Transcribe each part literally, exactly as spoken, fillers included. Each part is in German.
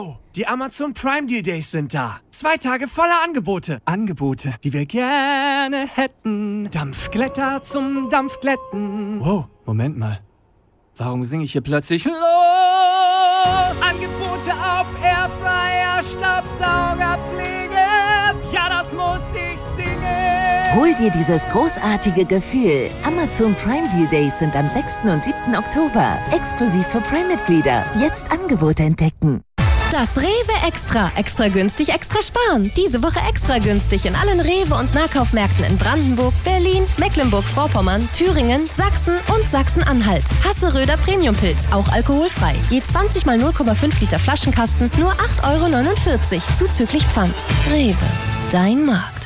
Wow! Die Amazon Prime Deal Days sind da. Zwei Tage voller Angebote. Angebote, die wir gerne hätten. Dampfglätter zum Dampfglätten. Wow, Moment mal. Warum singe ich hier plötzlich los? Angebote auf Airfryer, Staubsaugerpflege. Ja, das muss ich singen. Hol dir dieses großartige Gefühl. Amazon Prime Deal Days sind am sechsten und siebten Oktober. Exklusiv für Prime-Mitglieder. Jetzt Angebote entdecken. Das Rewe Extra. Extra günstig, extra sparen. Diese Woche extra günstig in allen Rewe- und Nahkaufmärkten in Brandenburg, Berlin, Mecklenburg-Vorpommern, Thüringen, Sachsen und Sachsen-Anhalt. Hasseröder Premiumpilz, auch alkoholfrei. Je zwanzig mal null Komma fünf Liter Flaschenkasten, nur acht Euro neunundvierzig, zuzüglich Pfand. Rewe, dein Markt.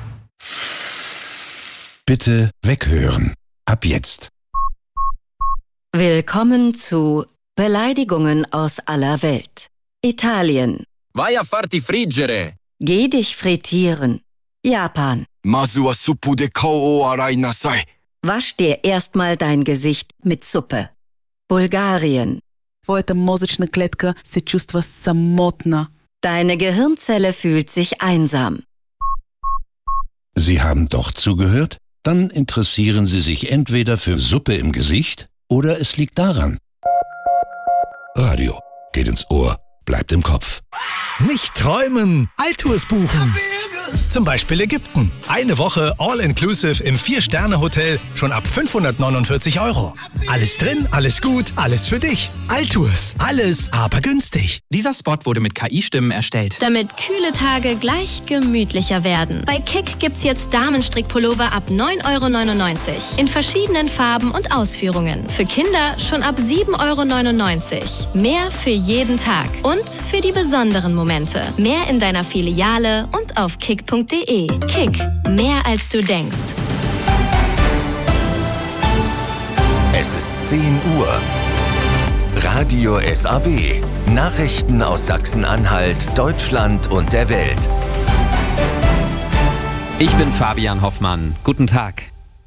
Bitte weghören. Ab jetzt. Willkommen zu Beleidigungen aus aller Welt. Italien. Vai a farti friggere. Geh dich frittieren. Japan. Masu wa suppu de kao o arai nasai. Wasch dir erstmal dein Gesicht mit Suppe. Bulgarien. Твоята мозъчна клетка се чувства самотна. Deine Gehirnzelle fühlt sich einsam. Sie haben doch zugehört? Dann interessieren Sie sich entweder für Suppe im Gesicht oder es liegt daran. Radio geht ins Ohr, bleibt im Kopf. Nicht träumen, Alltours buchen. Zum Beispiel Ägypten. Eine Woche All-Inclusive im Vier-Sterne-Hotel schon ab fünfhundertneunundvierzig Euro. Alles drin, alles gut, alles für dich. Alltours, alles aber günstig. Dieser Spot wurde mit K I-Stimmen erstellt. Damit kühle Tage gleich gemütlicher werden. Bei Kick gibt's jetzt Damenstrickpullover ab neun Euro neunundneunzig. In verschiedenen Farben und Ausführungen. Für Kinder schon ab sieben Euro neunundneunzig. Mehr für jeden Tag. Und für die besonderen Momente. Mehr in deiner Filiale und auf kick punkt de. Kick. Mehr als du denkst. Es ist zehn Uhr. Radio S A W. Nachrichten aus Sachsen-Anhalt, Deutschland und der Welt. Ich bin Fabian Hoffmann. Guten Tag.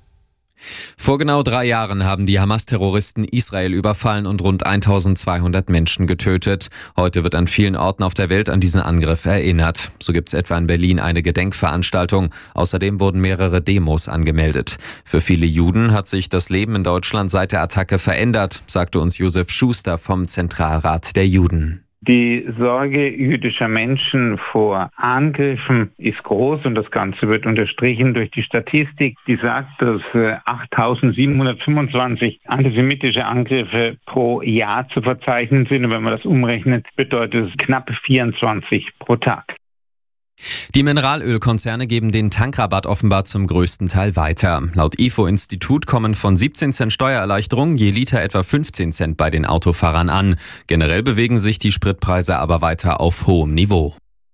Vor genau drei Jahren haben die Hamas-Terroristen Israel überfallen und rund eintausendzweihundert Menschen getötet. Heute wird an vielen Orten auf der Welt an diesen Angriff erinnert. So gibt es etwa in Berlin eine Gedenkveranstaltung. Außerdem wurden mehrere Demos angemeldet. Für viele Juden hat sich das Leben in Deutschland seit der Attacke verändert, sagte uns Josef Schuster vom Zentralrat der Juden. Die Sorge jüdischer Menschen vor Angriffen ist groß und das Ganze wird unterstrichen durch die Statistik, die sagt, dass achttausendsiebenhundertfünfundzwanzig antisemitische Angriffe pro Jahr zu verzeichnen sind. Und wenn man das umrechnet, bedeutet es knapp vierundzwanzig pro Tag. Die Mineralölkonzerne geben den Tankrabatt offenbar zum größten Teil weiter. Laut I F O-Institut kommen von siebzehn Cent Steuererleichterung je Liter etwa fünfzehn Cent bei den Autofahrern an. Generell bewegen sich die Spritpreise aber weiter auf hohem Niveau.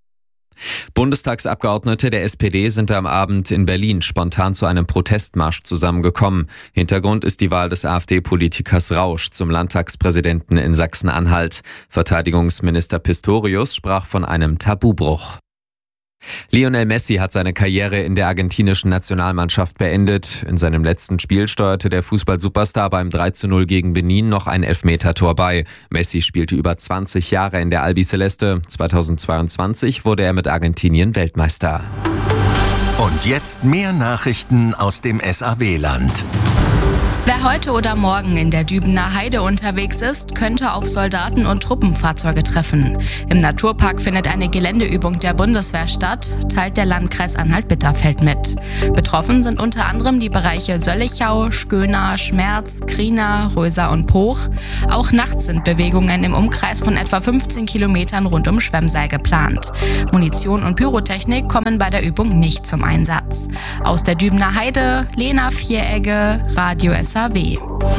Bundestagsabgeordnete der S P D sind am Abend in Berlin spontan zu einem Protestmarsch zusammengekommen. Hintergrund ist die Wahl des AfD-Politikers Rausch zum Landtagspräsidenten in Sachsen-Anhalt. Verteidigungsminister Pistorius sprach von einem Tabubruch. Lionel Messi hat seine Karriere in der argentinischen Nationalmannschaft beendet. In seinem letzten Spiel steuerte der Fußball-Superstar beim drei zu null gegen Benin noch ein Elfmetertor bei. Messi spielte über zwanzig Jahre in der Albiceleste. zweitausendzweiundzwanzig wurde er mit Argentinien Weltmeister. Und jetzt mehr Nachrichten aus dem S A W-Land. Wer heute oder morgen in der Dübener Heide unterwegs ist, könnte auf Soldaten und Truppenfahrzeuge treffen. Im Naturpark findet eine Geländeübung der Bundeswehr statt, teilt der Landkreis Anhalt-Bitterfeld mit. Betroffen sind unter anderem die Bereiche Söllichau, Schköna, Schmerz, Krina, Röser und Poch. Auch nachts sind Bewegungen im Umkreis von etwa fünfzehn Kilometern rund um Schwemmseil geplant. Munition und Pyrotechnik kommen bei der Übung nicht zum Einsatz. Aus der Dübener Heide, Lena Vieregge, Radio S A W.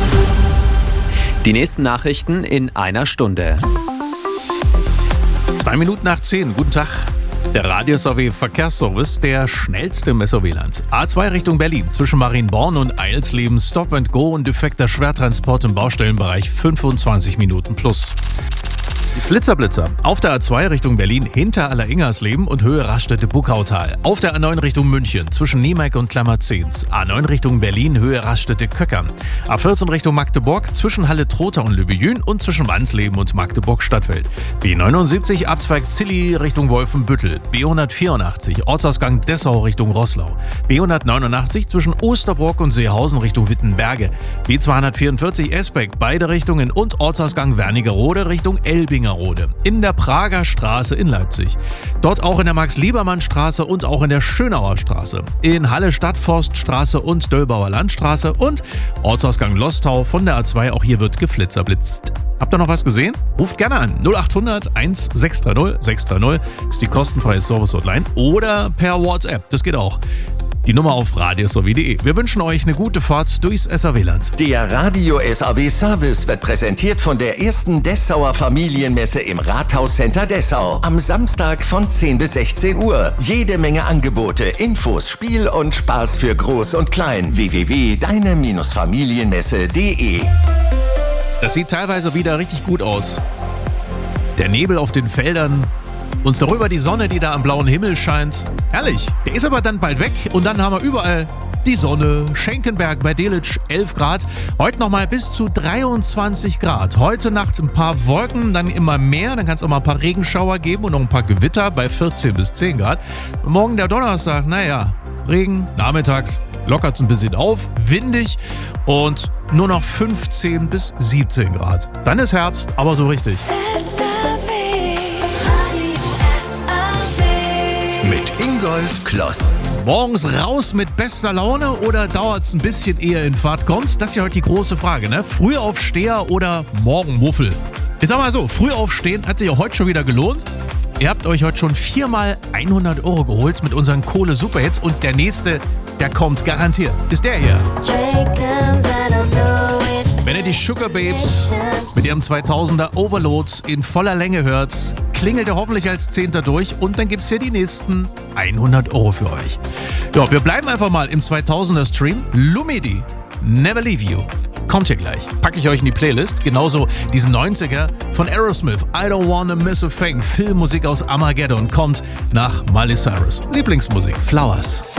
Die nächsten Nachrichten in einer Stunde. Zwei Minuten nach zehn. Guten Tag. Der Radio S A W Verkehrsservice, der schnellste im S A W-Land. A zwei Richtung Berlin, zwischen Marienborn und Eilsleben, Stop and Go und defekter Schwertransport im Baustellenbereich fünfundzwanzig Minuten plus. Die Flitzer Blitzer. Auf der A zwei Richtung Berlin hinter Allersingersleben und Höhe Raststätte-Buckautal. Auf der A neun Richtung München zwischen Niemeck und Klammerzehns. A neun Richtung Berlin Höhe Raststätte-Köckern. A vierzehn Richtung Magdeburg zwischen Halle-Trotha und Lübejün und zwischen Wansleben und Magdeburg-Stadtfeld. B neunundsiebzig Abzweig Zilli Richtung Wolfenbüttel. B hundertvierundachtzig Ortsausgang Dessau Richtung Roßlau. B hundertneunundachtzig zwischen Osterburg und Seehausen Richtung Wittenberge. B zweihundertvierundvierzig Esbeck beide Richtungen und Ortsausgang Wernigerode Richtung Elbingerode. In der Prager Straße in Leipzig. Dort auch in der Max-Liebermann-Straße und auch in der Schönauer Straße. In Halle Stadtforststraße und Döllbauer Landstraße und Ortsausgang Lostau von der A zwei. Auch hier wird geflitzerblitzt. Habt ihr noch was gesehen? Ruft gerne an. null acht hundert eins sechs drei null sechs drei null ist die kostenfreie Service-Hotline oder per WhatsApp. Das geht auch. Die Nummer auf radiosw punkt de. Wir wünschen euch eine gute Fahrt durchs S A W-Land. Der Radio S A W-Service wird präsentiert von der ersten Dessauer Familienmesse im Rathauscenter Dessau. Am Samstag von zehn bis sechzehn Uhr. Jede Menge Angebote, Infos, Spiel und Spaß für Groß und Klein. w w w punkt deine Familienmesse punkt de. Das sieht teilweise wieder richtig gut aus. Der Nebel auf den Feldern und darüber die Sonne, die da am blauen Himmel scheint. Herrlich. Der ist aber dann bald weg und dann haben wir überall die Sonne. Schenkenberg bei Delitzsch elf Grad. Heute nochmal bis zu dreiundzwanzig Grad. Heute Nacht ein paar Wolken, dann immer mehr. Dann kann es auch mal ein paar Regenschauer geben und noch ein paar Gewitter bei vierzehn bis zehn Grad. Morgen der Donnerstag, naja, Regen, nachmittags lockert es ein bisschen auf, windig und nur noch fünfzehn bis siebzehn Grad. Dann ist Herbst, aber so richtig. Mit Ingolf Kloss. Morgens raus mit bester Laune oder dauert es ein bisschen eher in Fahrt? Kommt? Das ist ja heute die große Frage, ne? Frühaufsteher oder Morgenmuffel? Ich sag mal so, Frühaufstehen hat sich auch heute schon wieder gelohnt. Ihr habt euch heute schon viermal hundert Euro geholt mit unseren Kohle-Superhits und der nächste, der kommt garantiert. Ist der hier. Wenn ihr die Sugar Babes mit ihrem zweitausender Overload in voller Länge hört, klingelt ihr hoffentlich als Zehnter durch und dann gibt's hier die nächsten hundert Euro für euch. Ja, wir bleiben einfach mal im zweitausender Stream. Lumidi, Never Leave You. Kommt hier gleich. Packe ich euch in die Playlist. Genauso diesen neunziger von Aerosmith. I Don't Wanna Miss a Thing. Filmmusik aus Armageddon kommt nach Miley Cyrus. Lieblingsmusik, Flowers.